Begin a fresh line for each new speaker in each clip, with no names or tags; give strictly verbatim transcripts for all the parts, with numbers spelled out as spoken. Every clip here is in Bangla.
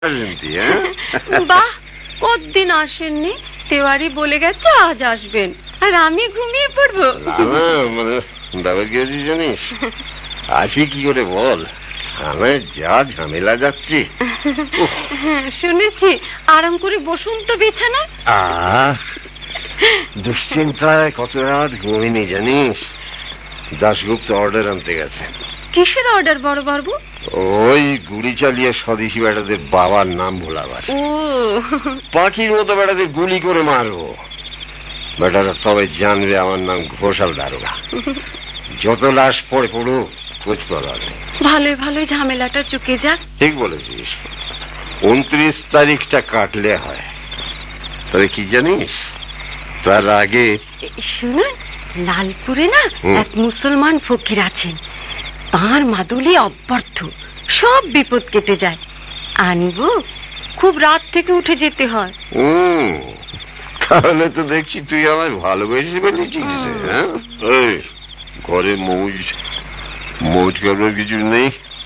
বাহ, কতদিন আসেননি। তেওয়ারি বলে গেছে আজ আসবেন, আর আমি ঘুমিয়ে পড়বো।
বাবা কি হয়েছে জানিস, আসি কি করে বল, আমার যা ঝামেলা যাচ্ছে।
শুনেছি, আরাম করে বসুন তো বিছানা।
আহ দুশ্চিন্তায় কত রাত ঘুমিনি জানিস। দাশগুপ্ত অর্ডার আনতে গেছে।
কিসের অর্ডার বড় বাবু?
ওই গুলি চালিয়ে স্বদেশি বেটাদের বাবার নাম ভোলাবার।
ও,
পাখির মতো বেটাদের গুলি করে মারবো। বেটারা তবে জানবে আমার নাম ঘোষাল দারোগা। যত লাশ পড়ে পড়ুক, খোঁজ পাবে।
ভালোই ভালোই ঝামেলাটা চুকে যাক।
ঠিক বলেছিস, উনত্রিশ তারিখটা কাটলে হয়। তবে কি জানিস, তার আগে
শুনুন, লালপুরে না এক মুসলমান ফকির আছেন, তাঁর মাদুলি অব্যর্থ, সব বিপদ কেটে যায়। আনবো? খুব রাত থেকে উঠে যেতে হয়।
হুম, তাহলে তো দেখছি তুই আমায় ভালোবেসে ফেলেছিস। হ্যাঁ, এই ঘরে মৌজ মৌজ করবার কিছু নেই?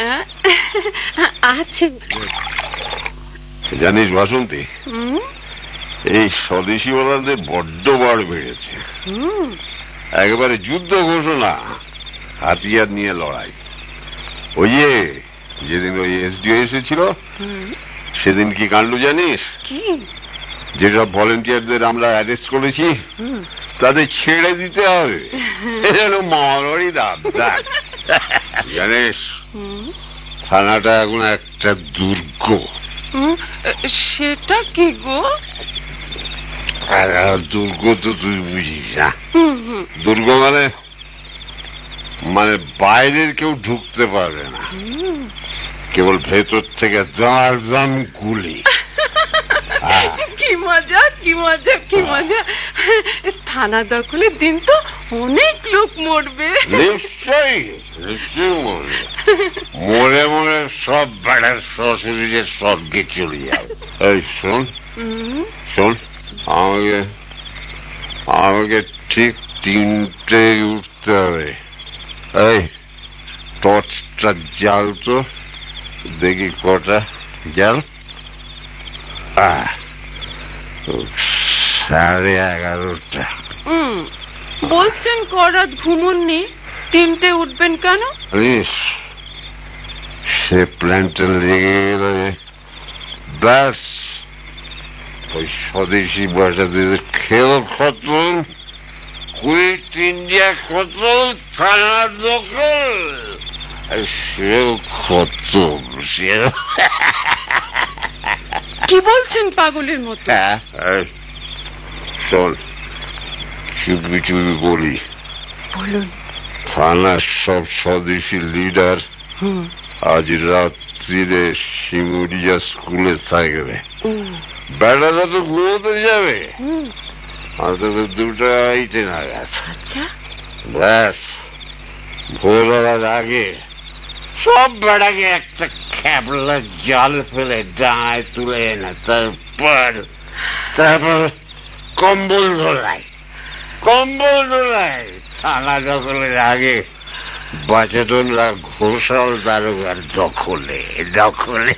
আছে।
জানিস বাসন্তী, এই স্বদেশি ওলাদের বড্ড বাড় বেড়েছে। একেবারে যুদ্ধ ঘোষণা, হাতিয়ার নিয়ে লড়াই। ওই যে যেদিন ওই এসডিও এসেছিল, সেদিন কি কাণ্ড জানিস?
কি?
যেসব ভলেন্টিয়ারদের আমরা অ্যারেস্ট করেছি, তাদের ছেড়ে দিতে হবে। যেন মারোয়ারি দাম। জানিস, থানাটা এখন একটা দুর্গ।
সেটা কি গো?
দুর্গ তো তুই বুঝিস না। দুর্গ মানে মানে বাইরের কেউ ঢুকতে পারবে না, কেবল ভেতর থেকে দাম দাম গুলি।
কি মজা, কি মজা, কি মজা। থানা দখলের দিন তো অনেক লোক মরবে।
নিশ্চয়ই নিশ্চয়ই মরবে। মরে মরে সব বেড়ার শ্বশুরের স্বর্গে চলে যাবে। এই শোন শোন, আমাকে আমাকে ঠিক তিনটে উঠতে হবে। এই টর্চটা জ্বাল তো দেখি, কটা জ্বাল। সাড়ে এগারোটা।
বলছেন করাত ঘুমুননি, তিনটে উঠবেন কেন?
সে প্ল্যানটা লেগে গেল, ব্যাস ওই স্বদেশি বাসাদের খেল খতম, কুইট ইন্ডিয়া খতম, থানা দখল সেও খতম। সেও
কি বলছেন পাগলের মতো?
শোন, চুপি চুপি বলি।
বলুন।
থানার সব স্বদেশি লিডার আজ রাত্রিরে শিমুরিয়া স্কুলে থাকবে। বেড়ারা তো ঘুমোতে যাবে অন্তত দুটো আইটে নাগাদ। ব্যাস ভোর হওয়ার আগে সব বেড়াকে একটা খ্যাপলা জাল ফেলে ডাঙায় তুলে এনে তারপর তারপর কম্বল ধোলাই কম্বল ধোলাই থানা দখলের আগে বাচেতনরা ঘোষাল দারোগার দখলে দখলে।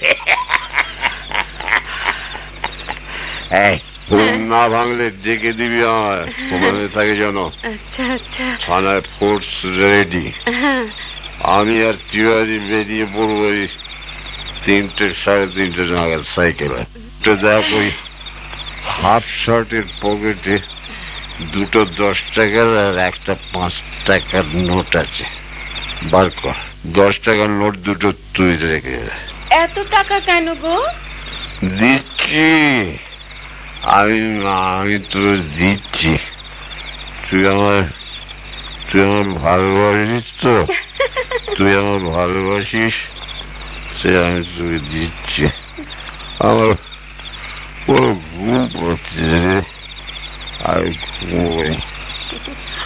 না ভাঙলে ডেকে দিবি আমার, মনে থাকে যেন।
আচ্ছা আচ্ছা।
থানায় ফোর্স রেডি। আমি আর তিওয়ারি বেরিয়ে পড়বো ওই তিনটে সাড়ে তিনটে নাগাদ সাইকেলে। দেখ, ওই হাফ শার্টের পকেটে দুটো দশ টাকার আর একটা পাঁচ টাকার নোট আছে, বার কর। দশ টাকার নোট দুটো তুই রেখে।
এত টাকা কেন গো?
দিচ্ছি আমি, আমি তো দিচ্ছি। তুই আমার তুই আমার ভালোবাসিস তো, তুই আমার ভালোবাসিস, সে আমি তোকে দিচ্ছি। আমার পুরো ঘুম পড়ছে রে, আমি ঘুমোই।